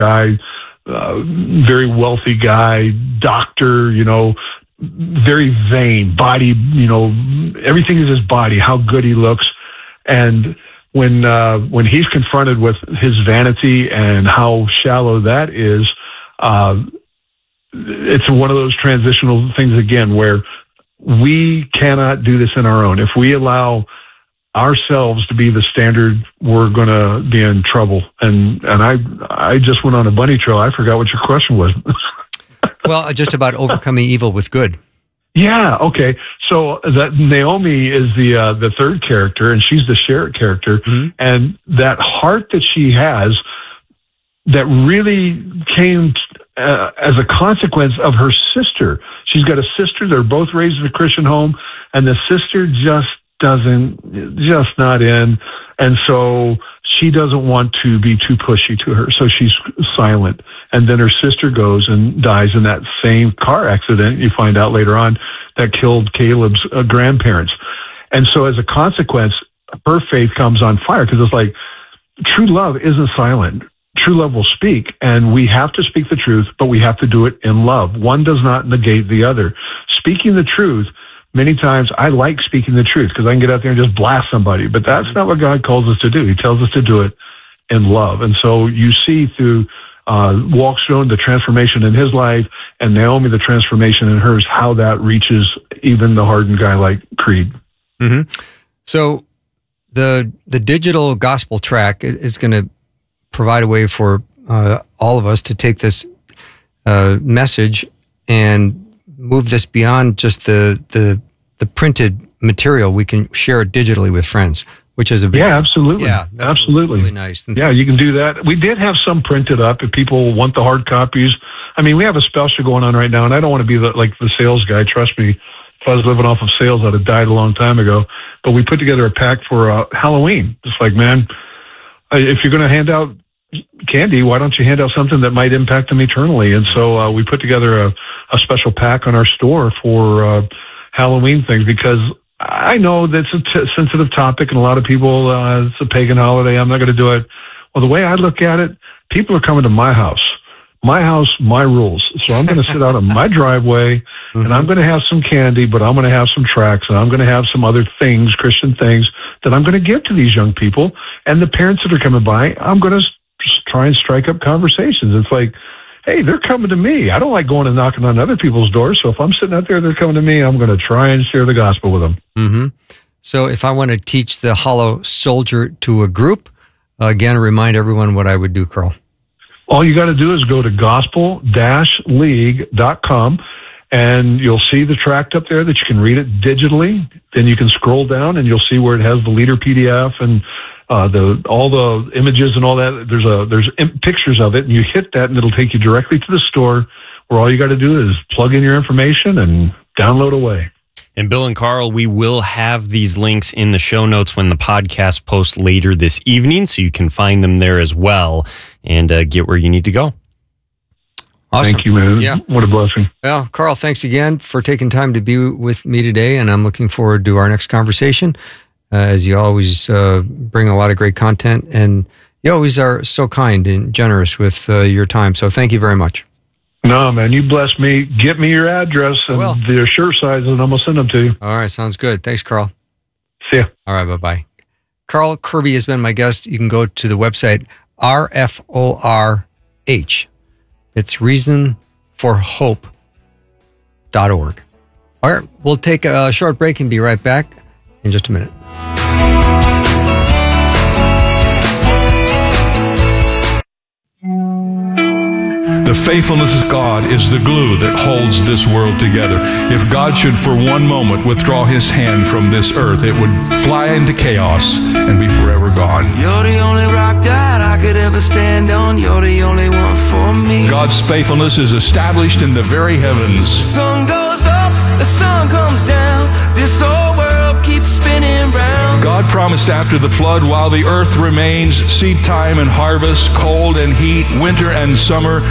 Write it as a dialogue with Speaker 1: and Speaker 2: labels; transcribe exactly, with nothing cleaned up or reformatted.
Speaker 1: guy, uh, very wealthy guy, doctor, you know, very vain, body, you know, everything is his body, how good he looks. And when uh, when he's confronted with his vanity and how shallow that is, uh, it's one of those transitional things again where we cannot do this in our own. If we allow ourselves to be the standard, we're going to be in trouble. And and I I just went on a bunny trail. I forgot what your question was.
Speaker 2: Well, just about overcoming evil with good.
Speaker 1: Yeah. Okay. So that Naomi is the uh, the third character, and she's the Sherritt character, mm-hmm. and that heart that she has, that really came uh, as a consequence of her sister. She's got a sister. They're both raised in a Christian home, and the sister just doesn't, just not in, and so she doesn't want to be too pushy to her, so she's silent. And then her sister goes and dies in that same car accident, you find out later on, that killed Caleb's uh, grandparents. And so as a consequence, her faith comes on fire, because it's like, true love isn't silent. True love will speak, and we have to speak the truth, but we have to do it in love. One does not negate the other. Speaking the truth, many times I like speaking the truth because I can get out there and just blast somebody, but that's not what God calls us to do. He tells us to do it in love. And so you see through uh, Walkstone, the transformation in his life, and Naomi, the transformation in hers, how that reaches even the hardened guy like Creed.
Speaker 2: Mm-hmm. So the the digital gospel track is going to provide a way for uh, all of us to take this uh, message and move this beyond just the, the the printed material. We can share it digitally with friends, which is a big
Speaker 1: yeah, absolutely,
Speaker 2: yeah, that's
Speaker 1: absolutely
Speaker 2: really nice.
Speaker 1: Yeah, you can do that. We did have some printed up if people want the hard copies. I mean, we have a special going on right now, and I don't want to be the, like the sales guy. Trust me, if I was living off of sales, I'd have died a long time ago. But we put together a pack for uh, Halloween. Just like, man, if you're going to hand out candy, why don't you hand out something that might impact them eternally? And so uh, we put together a, a special pack on our store for uh, Halloween things, because I know that's a t- sensitive topic, and a lot of people, uh, it's a pagan holiday, I'm not going to do it. Well, the way I look at it, people are coming to my house. My house, my rules. So I'm going to sit out on my driveway, mm-hmm. and I'm going to have some candy, but I'm going to have some tracts, and I'm going to have some other things, Christian things, that I'm going to give to these young people. And the parents that are coming by, I'm going to just try and strike up conversations. It's like, hey, they're coming to me. I don't like going and knocking on other people's doors. So if I'm sitting out there, they're coming to me, I'm going to try and share the gospel with them.
Speaker 2: Mm-hmm. So if I want to teach the Hollow Soldier to a group, uh, again, remind everyone what I would do, Carl.
Speaker 1: All you got to do is go to gospel dash league dot com, and you'll see the tract up there that you can read it digitally. Then you can scroll down and you'll see where it has the leader P D F and Uh, the all the images and all that. There's a there's im- pictures of it, and you hit that, and it'll take you directly to the store, where all you got to do is plug in your information and download away.
Speaker 3: And Bill and Carl, we will have these links in the show notes when the podcast posts later this evening, so you can find them there as well and uh, get where you need to go.
Speaker 2: Awesome.
Speaker 1: Thank you, man.
Speaker 2: Yeah.
Speaker 1: What a blessing.
Speaker 2: Well, Carl, thanks again for taking time to be with me today, and I'm looking forward to our next conversation. Uh, as you always uh, bring a lot of great content, and you always are so kind and generous with uh, your time. So thank you very much.
Speaker 1: No, man, you bless me. Get me your address and their shirt sizes, and I'm going to send them to you.
Speaker 2: All right, sounds good. Thanks, Carl.
Speaker 1: See ya.
Speaker 2: All right, bye-bye. Carl Kirby has been my guest. You can go to the website R F O R H. It's reason for hope dot org. All right, we'll take a short break and be right back in just a minute.
Speaker 4: The faithfulness of God is the glue that holds this world together. If God should for one moment withdraw his hand from this earth, it would fly into chaos and be forever gone.
Speaker 5: You're the only rock that I could ever stand on. You're the only one for me.
Speaker 4: God's faithfulness is established in the very heavens.
Speaker 5: The sun goes up, the sun comes down. This whole world keeps spinning round.
Speaker 4: God promised after the flood, while the earth remains, seed time and harvest, cold and heat, winter and summer,